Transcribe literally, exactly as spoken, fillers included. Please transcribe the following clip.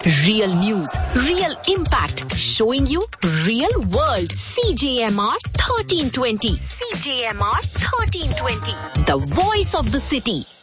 Real news, real impact, showing you real world. C J M R thirteen twenty. C J M R thirteen twenty. The voice of the city.